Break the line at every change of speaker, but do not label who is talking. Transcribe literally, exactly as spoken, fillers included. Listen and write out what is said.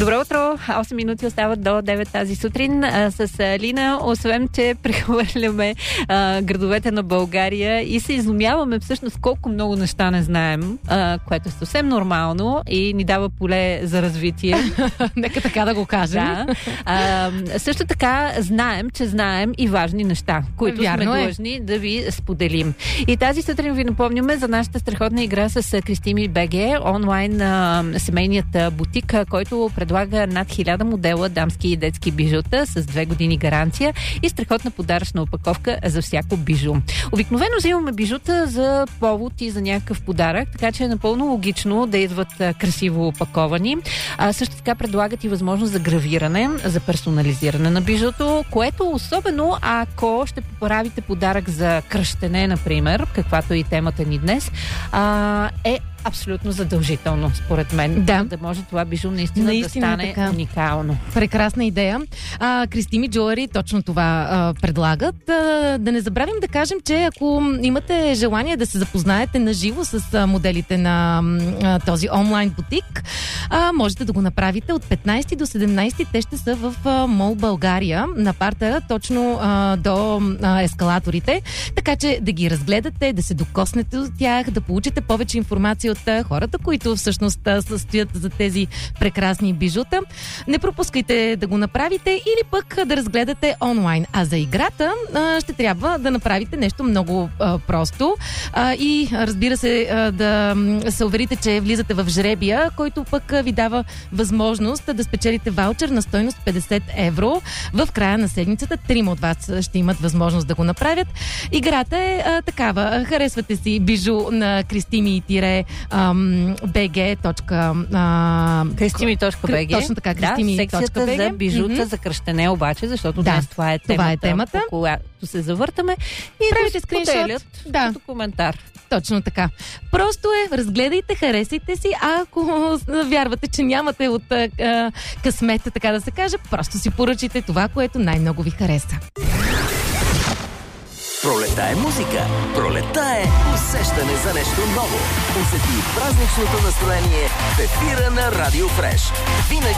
Добро утро! осем минути остават до девет тази сутрин. А, с а, Лина, освен че прехвърляме а, градовете на България и се изумяваме всъщност колко много неща не знаем, а, което е съвсем нормално и ни дава поле за развитие.
Нека така да го кажем.
Да. А, също така знаем, че знаем и важни неща, които
Вярно
сме
е.
длъжни да ви споделим. И тази сутрин ви напомняме за нашата страхотна игра с Кристими БГ, онлайн а, семейният а, бутик, а, който предлага над хиляда модела дамски и детски бижута с две години гаранция и страхотна подаръчна опаковка за всяко бижу. Обикновено взимаме бижута за повод и за някакъв подарък, така че е напълно логично да идват а, красиво опаковани. А, също така предлагат и възможност за гравиране, за персонализиране на бижуто, което особено ако ще поправите подарък за кръщене, например, каквато е и темата ни днес, а, е абсолютно задължително, според мен.
Да.
Да може това бижу наистина,
Наистина
да стане
така.
уникално.
Прекрасна идея. А, Кристими Джуелри точно това а, предлагат. А, да не забравим да кажем, че ако имате желание да се запознаете наживо с а, моделите на а, този онлайн бутик, а, можете да го направите от петнайсети до седемнайсети. Те ще са в а, Мол България, на партера, точно а, до а, ескалаторите. Така че да ги разгледате, да се докоснете от тях, да получите повече информация от а, хората, които всъщност а, стоят за тези прекрасни бижута. Не пропускайте да го направите или пък да разгледате онлайн. А за играта а, ще трябва да направите нещо много а, просто а, и разбира се а, да се уверите, че влизате в жребия, който пък а, ви дава възможност да спечелите ваучер на стойност петдесет евро. В края на седмицата трима от вас ще имат възможност да го направят. Играта е а, такава. Харесвате си бижу на Кристими-бг.
Кристими.бг.
Точно така, Кристими.
Да, секцията за бижута,
Mm-hmm.
за кръщене обаче, защото
Да,
днес това е темата,
това е темата.
по която се завъртаме и
правите
да
скриншот.
споделят
Да.
като коментар.
Точно така. Просто е, разгледайте, харесайте си, а ако вярвате, че нямате от а, а, късмета, така да се каже, просто си поръчайте това, което най-много ви хареса.
Пролета е музика. Пролета е усещане за нещо ново. Усети празничното настроение в ефира на Радио Фреш. Винаги